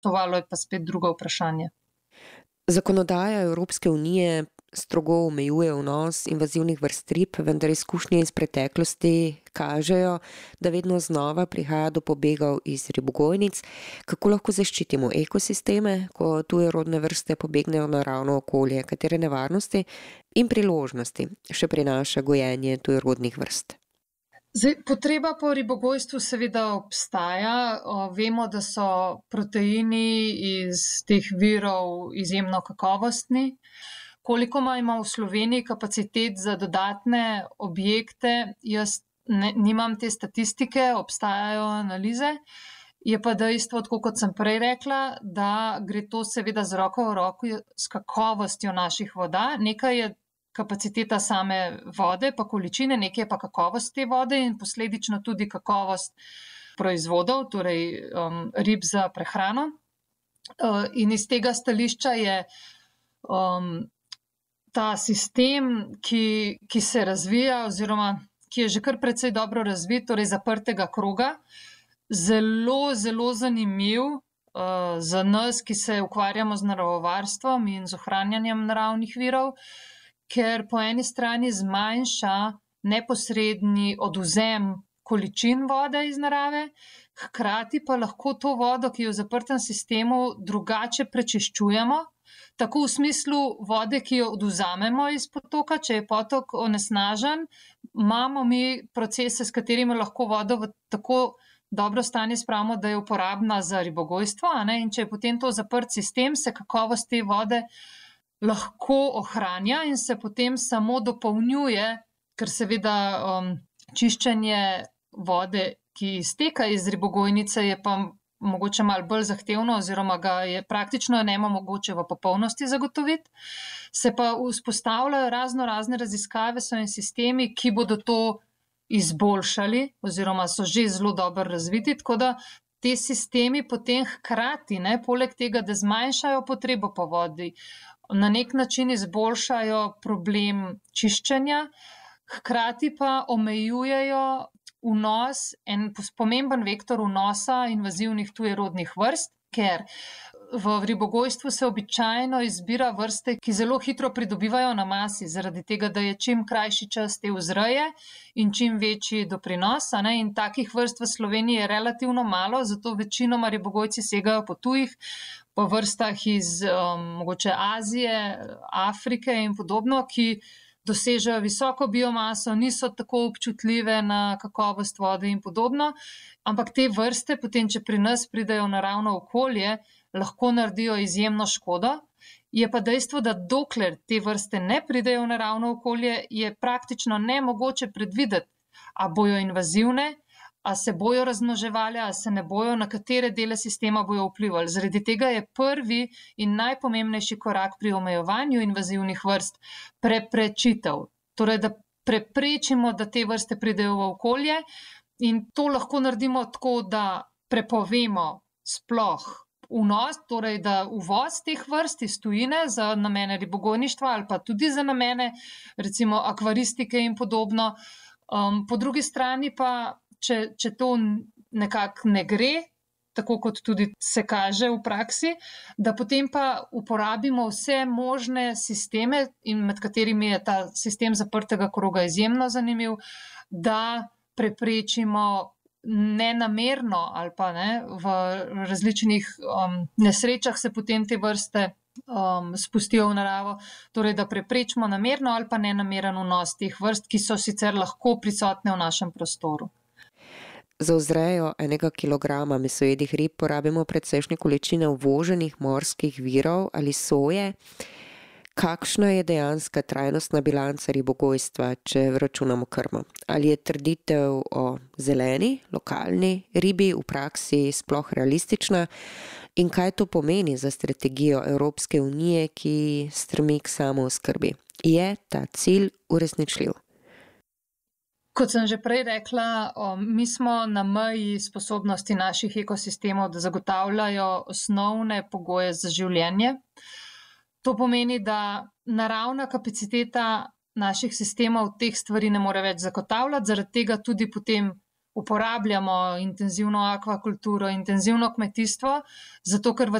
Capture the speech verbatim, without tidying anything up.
načrtovalo, je pa spet drugo vprašanje. Zakonodaja Evropske unije strogo omejuje vnos invazivnih vrst rib, vendar izkušnje iz preteklosti kažejo, da vedno znova prihaja do pobegov iz ribogojnic. Kako lahko zaščitimo ekosisteme, ko tujerodne vrste pobegnejo v naravno okolje, katere nevarnosti in priložnosti še prinaša gojenje tujerodnih vrst? Zdaj, potreba po ribogojstvu seveda obstaja. O, vemo, da so proteini iz teh virov izjemno kakovostni. Koliko ima v Sloveniji kapacitet za dodatne objekte, jaz ne, nimam te statistike, obstajajo analize. Je pa dejstvo, tako kot sem prej rekla, da gre to seveda z roko v roki s kakovostjo naših voda. Nekaj je kapaciteta same vode, pa količine, nekaj je pa kakovost te vode in posledično tudi kakovost proizvodov, torej um, rib za prehrano. Uh, in iz tega stališča je um, ta sistem, ki, ki se razvija oziroma ki je že kar precej dobro razvit, torej zaprtega kroga, zelo, zelo zanimiv uh, za nas, ki se ukvarjamo z naravovarstvom in z ohranjanjem naravnih virov, ker po eni strani zmanjša neposredni odvzem količin vode iz narave, hkrati pa lahko to vodo, ki jo v zaprtem sistemu drugače prečiščujemo, tako v smislu vode, ki jo odvzamemo iz potoka, če je potok onesnažen, imamo mi procese, s katerimi lahko vodo v tako dobro stanje spravimo, da je uporabna za ribogojstvo, a ne? In če je potem to zaprt sistem, se kakovost te vode lahko ohranja in se potem samo dopolnjuje, ker seveda um, čiščenje vode, ki izteka iz ribogojnice, je pa mogoče malo bolj zahtevno oziroma ga je praktično nemogoče v popolnosti zagotoviti. Se pa vzpostavljajo razno razne raziskave, so in sistemi, ki bodo to izboljšali oziroma so že zelo dobro razviti, tako da te sistemi potem hkrati, ne, poleg tega, da zmanjšajo potrebo po vodi, na nek način izboljšajo problem čiščenja, hkrati pa omejujejo vnos, en pomemben vektor vnosa invazivnih tujerodnih vrst, ker v ribogojstvu se običajno izbira vrste, ki zelo hitro pridobivajo na masi, zaradi tega, da je čim krajši čas te vzreje in čim večji doprinos, a ne, in takih vrst v Sloveniji je relativno malo, zato večinoma ribogojci segajo po tujih, po vrstah iz um, mogoče Azije, Afrike in podobno, ki dosežejo visoko biomaso, niso tako občutljive na kakovost vode in podobno, ampak te vrste potem, če pri nas pridejo v naravno okolje, lahko naredijo izjemno škodo. Je pa dejstvo, da dokler te vrste ne pridejo v naravno okolje, je praktično nemogoče predvideti, a bojo invazivne, a se bojo razmnoževali, a se ne bojo, na katere dele sistema bojo vplivali. Zaradi tega je prvi in najpomembnejši korak pri omejevanju invazivnih vrst preprečitev. Torej, da preprečimo, da te vrste pridejo v okolje, in to lahko naredimo tako, da prepovemo sploh vnos, torej da uvoz teh vrst iz tujine za namene ribogojništva ali pa tudi za namene recimo akvaristike in podobno. Um, po drugi strani pa, če, če to nekako ne gre, tako kot tudi se kaže v praksi, da potem pa uporabimo vse možne sisteme, in med katerimi je ta sistem zaprtega kroga izjemno zanimiv, da preprečimo nenamerno ali pa ne, v različnih um, nesrečah se potem te vrste um, spustijo v naravo, torej da preprečimo namerno ali pa nenameren vnos teh vrst, ki so sicer lahko prisotne v našem prostoru. Za vzrejo enega kilograma mesojedih rib porabimo precejšnje količine uvoženih morskih virov ali soje. Kakšna je dejanska trajnostna bilanca ribogojstva, če vračunamo krmo? Ali je trditev o zeleni, lokalni ribi v praksi sploh realistična? In kaj to pomeni za strategijo Evropske unije, ki stremi k samooskrbi? Je ta cilj uresničljiv? Kot sem že prej rekla, mi smo na meji sposobnosti naših ekosistemov, da zagotavljajo osnovne pogoje za življenje. To pomeni, da naravna kapaciteta naših sistemov teh stvari ne more več zagotavljati, zaradi tega tudi potem uporabljamo intenzivno akvakulturo, intenzivno kmetijstvo, zato ker v